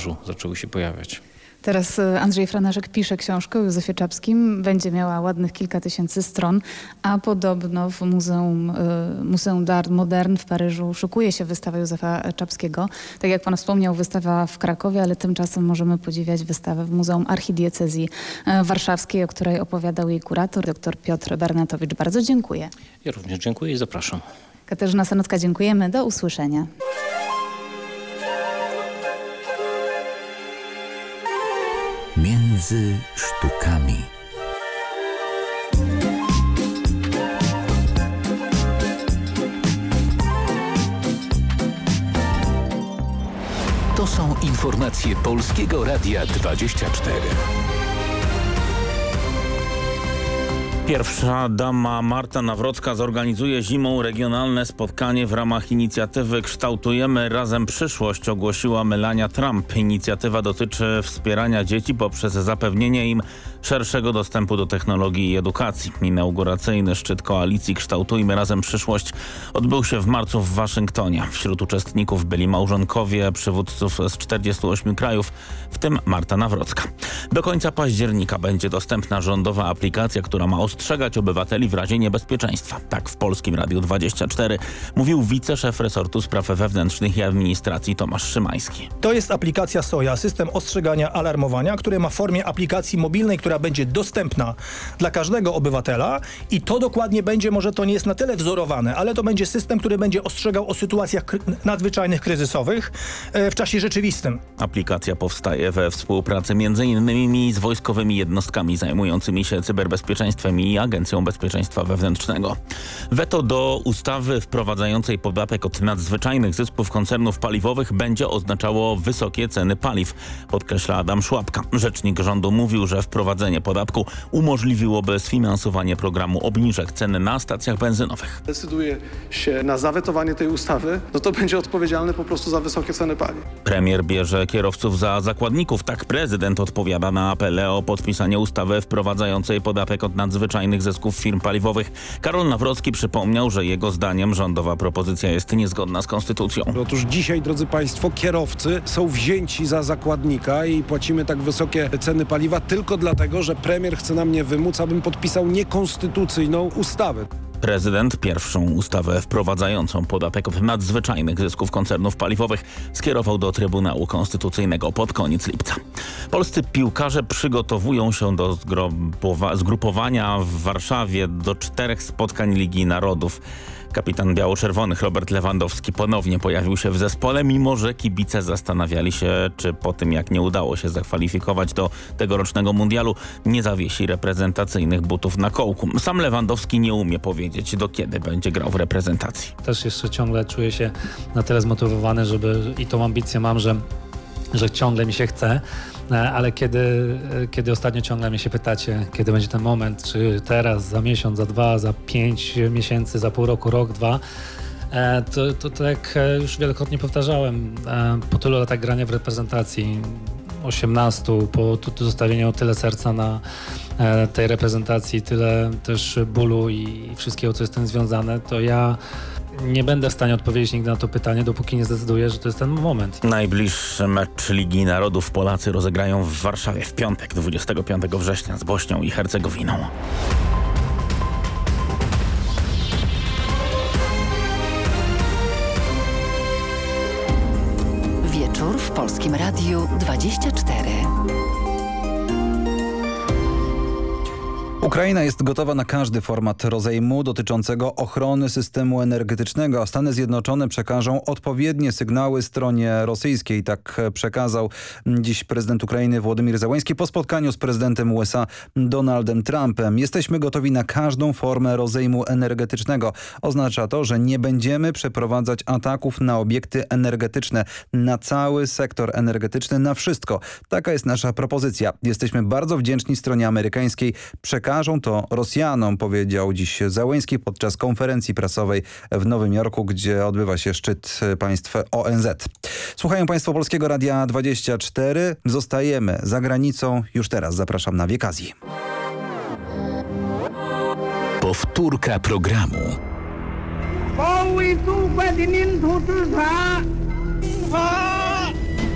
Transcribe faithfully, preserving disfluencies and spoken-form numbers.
Paryżu zaczęły się pojawiać. Teraz Andrzej Franażek pisze książkę o Józefie Czapskim. Będzie miała ładnych kilka tysięcy stron, a podobno w Muzeum, Muzeum d'Art Moderne w Paryżu szykuje się wystawa Józefa Czapskiego. Tak jak pan wspomniał, wystawa w Krakowie, ale tymczasem możemy podziwiać wystawę w Muzeum Archidiecezji Warszawskiej, o której opowiadał jej kurator, dr Piotr Bernatowicz. Bardzo dziękuję. Ja również dziękuję i zapraszam. Katarzyna Sanocka, dziękujemy. Do usłyszenia. Między sztukami. To są informacje Polskiego Radia dwadzieścia cztery. Pierwsza dama Marta Nawrocka zorganizuje zimą regionalne spotkanie w ramach inicjatywy Kształtujemy razem przyszłość, ogłosiła Melania Trump. Inicjatywa dotyczy wspierania dzieci poprzez zapewnienie im szerszego dostępu do technologii i edukacji. Inauguracyjny szczyt koalicji Kształtujmy razem przyszłość odbył się w marcu w Waszyngtonie. Wśród uczestników byli małżonkowie przywódców z czterdziestu ośmiu krajów, w tym Marta Nawrocka. Do końca października będzie dostępna rządowa aplikacja, która ma ostrzegać obywateli w razie niebezpieczeństwa. Tak w Polskim Radiu dwadzieścia cztery mówił wiceszef resortu spraw wewnętrznych i administracji Tomasz Szymański. To jest aplikacja Soja, system ostrzegania, alarmowania, który ma w formie aplikacji mobilnej, która będzie dostępna dla każdego obywatela i to dokładnie będzie, może to nie jest na tyle wzorowane, ale to będzie system, który będzie ostrzegał o sytuacjach kry- nadzwyczajnych, kryzysowych e, w czasie rzeczywistym. Aplikacja powstaje we współpracy między innymi z wojskowymi jednostkami zajmującymi się cyberbezpieczeństwem i Agencją Bezpieczeństwa Wewnętrznego. Weto do ustawy wprowadzającej podatek od nadzwyczajnych zysków koncernów paliwowych będzie oznaczało wysokie ceny paliw, podkreśla Adam Szłapka. Rzecznik rządu mówił, że wprowadzenie podatku umożliwiłoby sfinansowanie programu obniżek cen na stacjach benzynowych. Decyduje się na zawetowanie tej ustawy, no to będzie odpowiedzialny po prostu za wysokie ceny paliw. Premier bierze kierowców za zakładników. Tak prezydent odpowiada na apele o podpisanie ustawy wprowadzającej podatek od nadzwyczajnych zysków firm paliwowych. Karol Nawrocki przypomniał, że jego zdaniem rządowa propozycja jest niezgodna z konstytucją. Otóż dzisiaj, drodzy państwo, kierowcy są wzięci za zakładnika i płacimy tak wysokie ceny paliwa tylko dlatego, że premier chce na mnie wymóc, abym podpisał niekonstytucyjną ustawę. Prezydent pierwszą ustawę wprowadzającą podatek od nadzwyczajnych zysków koncernów paliwowych skierował do Trybunału Konstytucyjnego pod koniec lipca. Polscy piłkarze przygotowują się do zgrupowania w Warszawie do czterech spotkań Ligi Narodów. Kapitan biało-czerwonych Robert Lewandowski ponownie pojawił się w zespole, mimo że kibice zastanawiali się, czy po tym jak nie udało się zakwalifikować do tegorocznego mundialu, nie zawiesi reprezentacyjnych butów na kołku. Sam Lewandowski nie umie powiedzieć, do kiedy będzie grał w reprezentacji. Też jeszcze ciągle czuję się na tyle zmotywowany, żeby i tą ambicję mam, że że ciągle mi się chce, ale kiedy, kiedy ostatnio ciągle mnie się pytacie, kiedy będzie ten moment, czy teraz, za miesiąc, za dwa, za pięć miesięcy, za pół roku, rok, dwa, to, to, to jak już wielokrotnie powtarzałem, po tylu latach grania w reprezentacji, osiemnastu, po zostawieniu tyle serca na tej reprezentacji, tyle też bólu i wszystkiego, co jest z tym związane, to ja nie będę w stanie odpowiedzieć nigdy na to pytanie, dopóki nie zdecyduję, że to jest ten moment. Najbliższy mecz Ligi Narodów Polacy rozegrają w Warszawie w piątek, dwudziestego piątego września z Bośnią i Hercegowiną. Wieczór w Polskim Radiu dwadzieścia cztery. Ukraina jest gotowa na każdy format rozejmu dotyczącego ochrony systemu energetycznego, a Stany Zjednoczone przekażą odpowiednie sygnały stronie rosyjskiej. Tak przekazał dziś prezydent Ukrainy Władimir Zełenski po spotkaniu z prezydentem U S A Donaldem Trumpem. Jesteśmy gotowi na każdą formę rozejmu energetycznego. Oznacza to, że nie będziemy przeprowadzać ataków na obiekty energetyczne, na cały sektor energetyczny, na wszystko. Taka jest nasza propozycja. Jesteśmy bardzo wdzięczni stronie amerykańskiej. Przekażą to Rosjanom, powiedział dziś Zełenski podczas konferencji prasowej w Nowym Jorku, gdzie odbywa się szczyt państw O N Z. Słuchają państwo Polskiego Radia dwadzieścia cztery. Zostajemy za granicą. Już teraz zapraszam na Wiek Azji. Powtórka programu. All we do but in